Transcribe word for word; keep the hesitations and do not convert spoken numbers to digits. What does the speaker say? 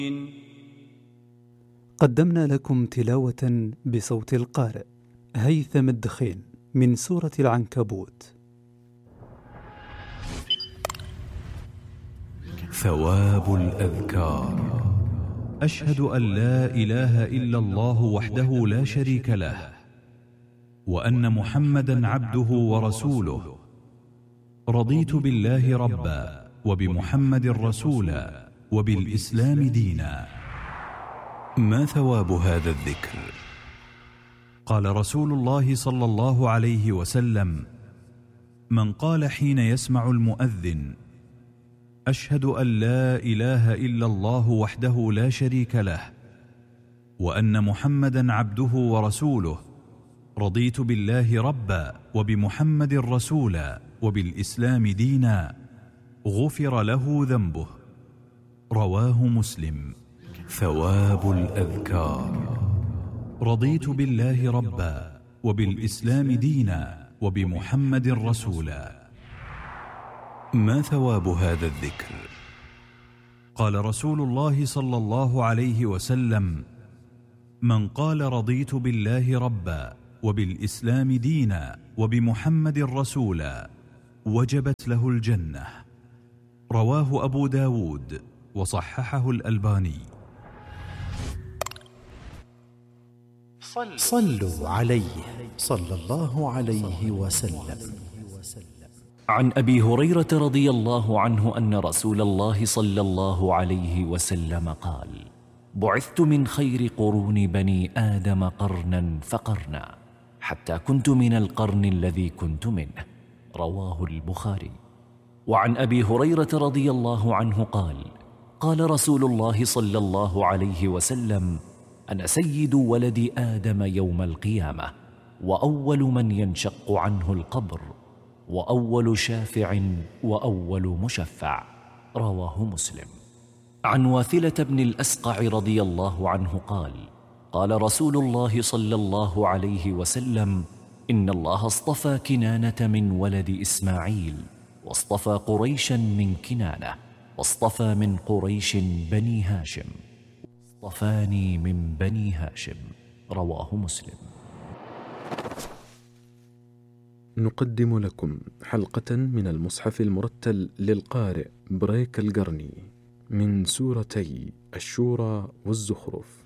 قدمنا لكم تلاوة بصوت القارئ هيثم الدخين من سورة العنكبوت. ثواب الأذكار. أشهد أن لا إله إلا الله وحده لا شريك له، وأن محمدا عبده ورسوله. رضيت بالله ربا، وبمحمد رسولا، وبالإسلام دينا. ما ثواب هذا الذكر؟ قال رسول الله صلى الله عليه وسلم: من قال حين يسمع المؤذن: أشهد أن لا إله إلا الله وحده لا شريك له، وأن محمدا عبده ورسوله. رضيت بالله ربا، وبمحمد رسولا، وبالإسلام دينا. غفر له ذنبه. رواه مسلم. ثواب الأذكار. رضيت بالله ربا، وبالإسلام دينا، وبمحمد رسولا. ما ثواب هذا الذكر؟ قال رسول الله صلى الله عليه وسلم: من قال رضيت بالله ربا، وبالإسلام دينا، وبمحمد رسولا، وجبت له الجنة. رواه أبو داود وصححه الألباني. صلوا عليه صلى الله عليه وسلم. عن أبي هريرة رضي الله عنه أن رسول الله صلى الله عليه وسلم قال: بعثت من خير قرون بني آدم قرنا فقرنا، حتى كنت من القرن الذي كنت منه. رواه البخاري. وعن أبي هريرة رضي الله عنه قال: قال رسول الله صلى الله عليه وسلم: أنا سيد ولد آدم يوم القيامة، وأول من ينشق عنه القبر، وأول شافع، وأول مشفع. رواه مسلم. عن واثلة بن الأسقع رضي الله عنه قال: قال رسول الله صلى الله عليه وسلم: إن الله اصطفى كنانة من ولد إسماعيل، واصطفى قريشا من كنانة، واصطفى من قريش بني هاشم، اصطفاني من بني هاشم. رواه مسلم. نقدم لكم حلقة من المصحف المرتل للقارئ بريك القرني من سورتي الشورى والزخرف.